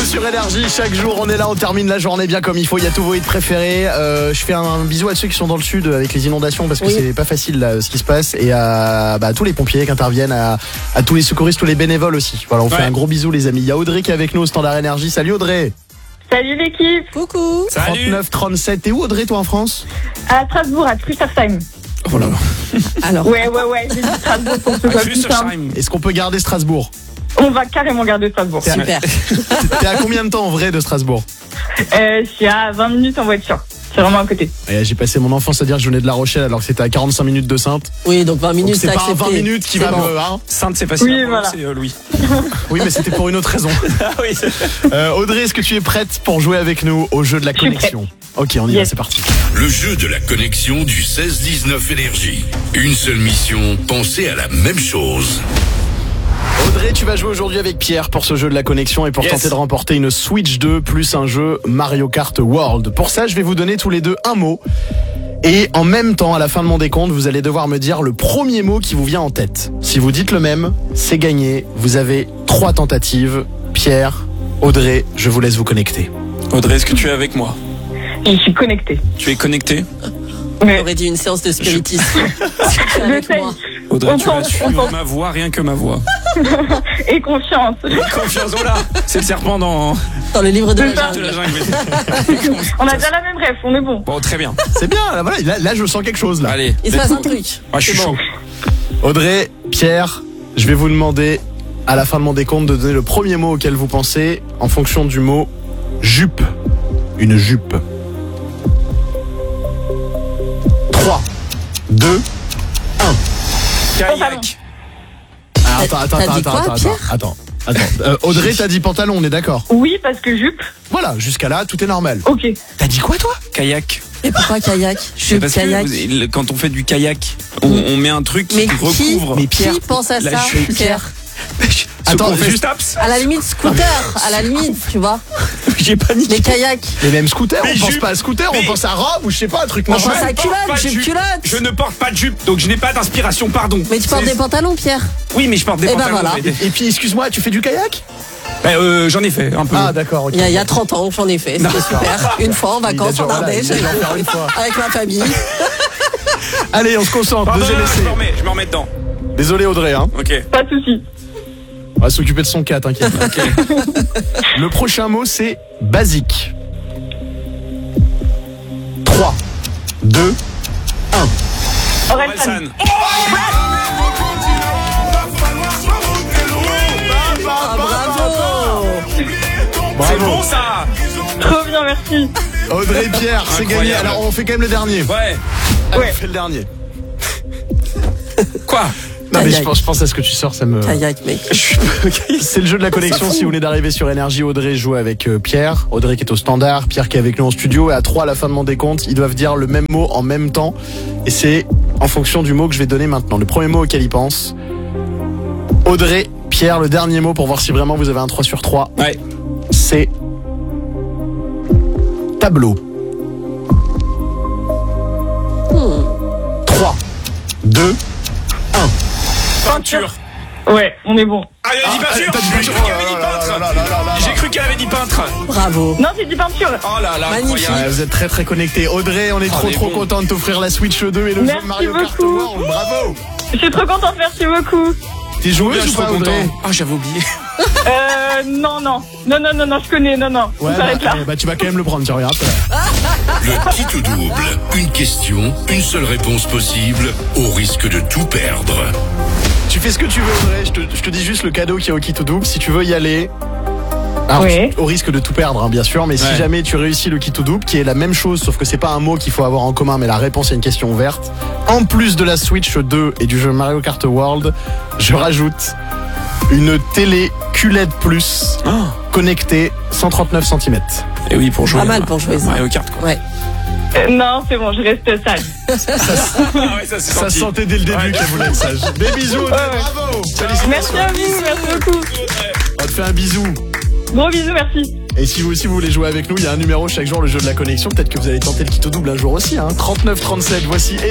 sur Énergie, chaque jour on est là, on termine la journée bien comme il faut, il y a tous vos hits préférés. Je fais un bisou à ceux qui sont dans le sud avec les inondations parce que c'est pas facile là, ce qui se passe, et à tous les pompiers qui interviennent, à tous les secouristes, tous les bénévoles aussi. Voilà, on fait un gros bisou les amis. Il y a Audrey qui est avec nous au Standard Énergie. Salut Audrey. Salut l'équipe. Coucou. 39-37, t'es où Audrey toi en France? À Strasbourg, à Trustersheim. Oh là. Alors. Ouais, j'ai dit Strasbourg pour que ce soit plus simple. Est-ce qu'on peut garder Strasbourg? On va carrément garder Strasbourg. Super. T'es à combien de temps en vrai de Strasbourg? Je suis à 20 minutes en voiture. C'est vraiment à côté. Et j'ai passé mon enfance à dire que je venais de La Rochelle alors que c'était à 45 minutes de Saintes. Oui, donc 20 minutes, c'est c'est pas accepté. 20 minutes qui va me... Hein. Sainte, c'est facile. Oui, voilà. C'est Louis. Oui, mais c'était pour une autre raison. Oui. Audrey, est-ce que tu es prête pour jouer avec nous au jeu de la Je suis connexion? Ok, on y va, c'est parti. Le jeu de la connexion du 16-19 Énergie. Une seule mission, penser à la même chose. Audrey, tu vas jouer aujourd'hui avec Pierre pour ce jeu de la connexion et pour tenter de remporter une Switch 2 plus un jeu Mario Kart World. Pour ça, je vais vous donner tous les deux un mot. Et en même temps, à la fin de mon décompte, vous allez devoir me dire le premier mot qui vous vient en tête. Si vous dites le même, c'est gagné. Vous avez 3 tentatives. Pierre, Audrey, je vous laisse vous connecter. Audrey, est-ce que tu es avec moi? Je suis connectée. Tu es connecté? Mais On aurait dit une séance de spiritisme. Avec moi. Audrey, On tu vas pense, suivre ma voix, rien que ma voix. et confiance. Confiance, oh là. C'est le serpent dans Dans le livre de la C'est ça. de jungle. la jungle. On a déjà la même rêve, on est bon. Bon, très bien. C'est bien, là, voilà, là je sens quelque chose là. Allez. Il se passe un truc. Ah, je suis C'est bon. chaud. Audrey, Pierre, je vais vous demander à la fin de mon décompte de donner le premier mot auquel vous pensez en fonction du mot jupe. Une jupe. 3, 2, 1. Kayak. Ah, attends. Audrey, t'as dit pantalon, on est d'accord? Oui, parce que jupe. Voilà, jusqu'à là, tout est normal. Ok. T'as dit quoi toi? Kayak. Et pourquoi kayak? Je suis Parce kayak. que quand on fait du kayak, on met un truc Mais qui recouvre. Mais Pierre, Qui pense à là, ça, je suis- Pierre? Attends, Attends, juste- taps. À la limite, scooter. À la limite, tu vois. J'ai paniqué. Les kayaks. les mêmes scooters, Mais on pense jupe. pas à scooter, on Mais- pense à robe ou je sais pas, un truc On normal. pense à porte culotte, pas de jupe jupe. culotte. Je ne porte pas de jupe, donc je n'ai pas d'inspiration, pardon. Mais tu portes C'est- des pantalons, Pierre. Oui, mais je porte des Eh ben pantalons. voilà. mais- Et puis, excuse-moi, tu fais du kayak? J'en ai fait un peu. Ah, d'accord, ok. Il y a 30 ans, j'en ai fait. C'était super. Une fois en vacances en Ardèche. Il a dû en faire une fois. Avec ma famille. Allez, on se concentre, Pardon, deuxième essai. je me remets dedans. Désolé Audrey, hein. Ok. Pas de soucis. On va s'occuper de son cas, t'inquiète. Le prochain mot, c'est basique. 3, 2, 1. Orelsan. Ah, bravo. C'est bon ça. Trop bien, merci. Audrey et Pierre, c'est Incroyable. gagné. Alors, on fait quand même le dernier. Ouais. Allez, Ouais. on fait le dernier. Quoi? Non, mais Kayak. je pense à ce que tu sors, ça me... Kayak, mec. C'est le jeu de la connexion. Si vous venez d'arriver sur Énergie, Audrey joue avec Pierre. Audrey qui est au standard, Pierre qui est avec nous en studio. Et à 3 à la fin de mon décompte, ils doivent dire le même mot en même temps. Et c'est en fonction du mot que je vais donner maintenant. Le premier mot auquel ils pensent. Audrey, Pierre, le dernier mot pour voir si vraiment vous avez un 3 sur 3. Ouais. C'est tableau. 3, 2, 1. Peinture. Ouais, on est bon. Ah, il a dit peinture. t'as dit J'ai cru qu'il avait dit peintre. J'ai cru qu'elle avait dit peintre. Bravo. Non, j'ai dit peinture. Oh là là, Magnifique. incroyable. Ouais, vous êtes très très connectés. Audrey, on est On est trop bon. content de t'offrir la Switch 2 et le Merci jeu Mario Kart beaucoup. World. Bravo. Je suis trop contente, merci beaucoup. T'es Bien, joueuse je ou suis pas, trop content. Audrey? Ah, j'avais oublié. Non, je connais, non. Ouais, On s'arrête là. bah tu vas quand même le prendre, tu regardes. Le kit ou double. Une question, une seule réponse possible, au risque de tout perdre. Tu fais ce que tu veux, Audrey. Je te dis juste le cadeau qui est au kit ou double. Si tu veux y aller. Alors, Oui. au risque de tout perdre, hein, bien sûr, mais si Ouais. jamais tu réussis le kit ou double, qui est la même chose, sauf que c'est pas un mot qu'il faut avoir en commun, mais la réponse est une question ouverte. En plus de la Switch 2 et du jeu Mario Kart World, je rajoute une télé QLED Plus connectée 139 cm. Et oui, pour jouer. Pas mal pour jouer ça. Mario Kart, quoi. Ouais. Non, c'est bon, je reste sage. Ah ouais, ça c'est Ça se senti. sentait dès le début Ouais. qu'elle voulait être sage. Des bisous, Audrey, Ouais. bravo. Merci à vous, merci beaucoup. On te fait un bisou. Gros bisous, merci. Et si vous aussi vous voulez jouer avec nous, il y a un numéro chaque jour, le jeu de la connexion. Peut-être que vous allez tenter le kit au double un jour aussi. 39-37, voici